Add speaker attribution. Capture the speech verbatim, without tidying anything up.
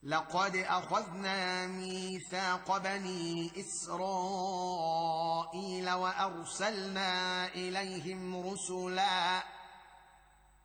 Speaker 1: لقد أخذنا ميثاق بني إسرائيل وأرسلنا إليهم رسلا